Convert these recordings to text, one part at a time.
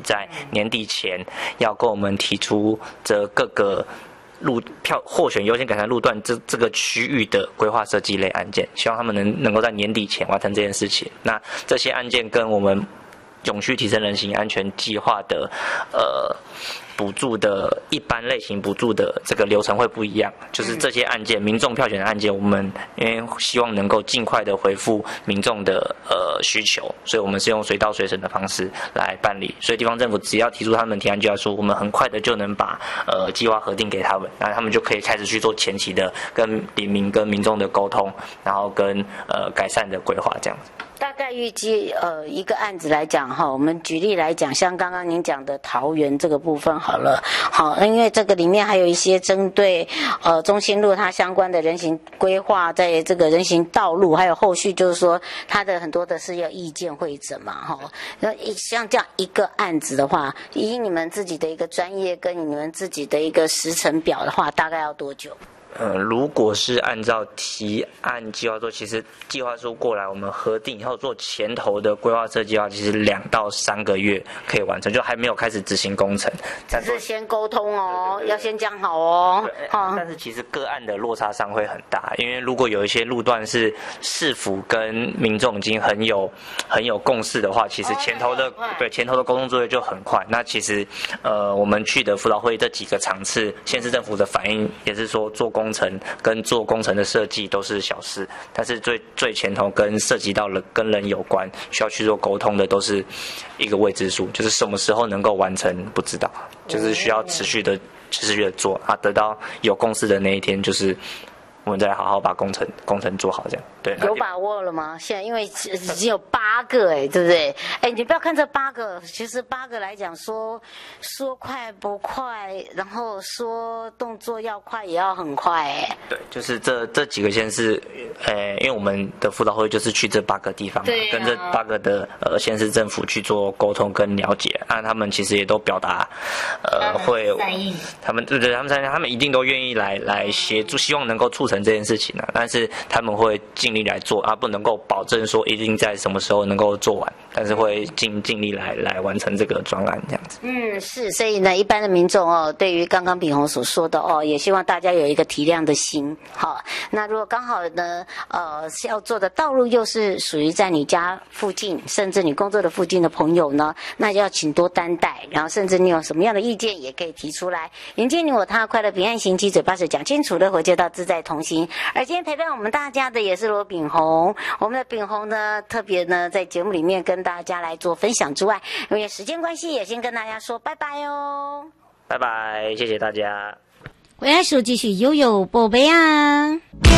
在年底前要跟我们提出这各个获选优先改善路段这个区域的规划设计类案件，希望他们能够在年底前完成这件事情。那这些案件跟我们永续提升人行安全计划的补助的一般类型补助的这个流程会不一样，就是这些案件民众票选的案件，我们因为希望能够尽快的回复民众的需求，所以我们是用随到随审的方式来办理。所以地方政府只要提出他们提案计划书，我们很快的就能把计划核定给他们，然后他们就可以开始去做前期的跟里民跟民众的沟通，然后跟改善的规划这样子。 大概预计一个案子来讲哈，我们举例来讲，像刚刚您讲的桃园这个部分好了，好，因为这个里面还有一些针对中心路它相关的人行规划，在这个人行道路，还有后续就是说它的很多的是要意见会诊嘛哈。那像这样一个案子的话，以你们自己的一个专业跟你们自己的一个时程表的话，大概要多久？ 如果是按照提案计划书，其实计划书过来，我们核定以后做前头的规划设计的话，其实2到3个月可以完成，就还没有开始执行工程。 只是先沟通哦，要先讲好哦。 但是其实个案的落差上会很大，因为如果有一些路段是市府跟民众已经很有共识的话，其实前头的沟通作业就很快。那其实我们去的辅导会这几个场次，县市政府的反应也是说做工程跟做工程的设计都是小事，但是最前头跟涉及到了跟人有关，需要去做沟通的都是一个未知数，就是什么时候能够完成不知道，就是需要持续的做啊，得到有共识的那一天，就是我们再好好把工程做好，这样对。 有把握了吗？现在因为已经有8个对不对？你不要看这8个，其实8个来讲说快不快，然后说动作要快也要很快对，就是这几个县市，因为我们的辅导会就是去这8个地方，跟这8个的县市政府去做沟通跟了解，他们其实也都表达他们一定都愿意来协助，希望能够促成这件事情但是他们会尽力来做不能够保证说一定在什么时候能够做完，但是会尽力来完成这个专案这样子。 是，所以呢，一般的民众对于刚刚秉宏所说的也希望大家有一个体谅的心。好，那如果刚好呢，是要做的道路又是属于在你家附近，甚至你工作的附近的朋友呢，那就要请多担待，然后甚至你有什么样的意见也可以提出来。迎接你我他，快乐平安行，七嘴八舌讲清楚，乐活街道自在同行。而今天陪伴我们大家的也是罗秉宏，我们的秉宏呢，特别呢在节目里面跟大家来做分享之外，因为时间关系，也先跟大家说拜拜哦， 拜拜，谢谢大家。 回来时继续悠悠宝贝啊。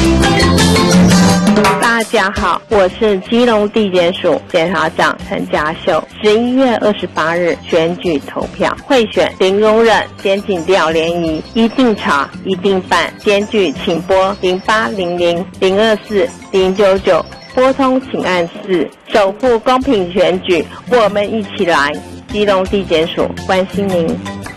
大家好，我是基隆地检署检察长陈家秀。11月28日选举投票，贿选零容忍，检警调联谊，一定查，一定办。检举请拨0800-024-099，拨通请按4，守护公平选举，我们一起来。基隆地检署关心您。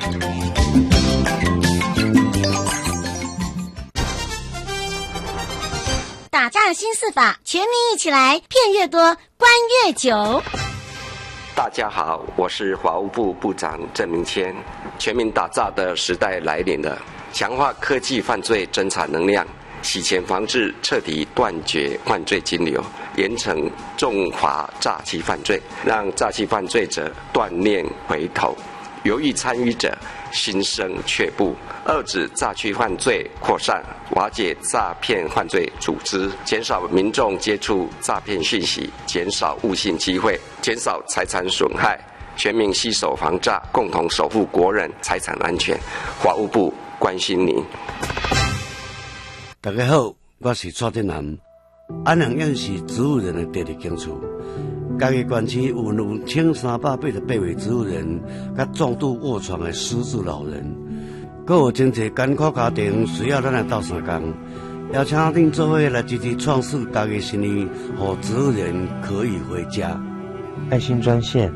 打诈新4法，全民一起来，骗越多，关越久。 大家好，我是法务部部长郑明谦。全民打诈的时代来临了，强化科技犯罪侦查能量，洗钱防治，彻底断绝犯罪金流，严惩重罚诈欺犯罪，让诈欺犯罪者断念回头，犹豫参与者心生却步，遏止诈欺犯罪扩散，瓦解诈骗犯罪组织，减少民众接触诈骗讯息，减少误信机会，减少财产损害，全民携手防诈，共同守护国人财产安全。法务部关心您。 大家好，我是蔡振南。安阳县是植物人的第二警处，嘉义县区有1388位植物人，甲重度卧床的失智老人，还有真侪艰苦家庭需要咱来斗相共，邀请恁做伙来支持创世嘉义新义，让植物人可以回家。 爱心专线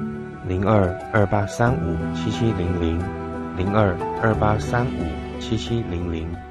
0228357700，0228357700。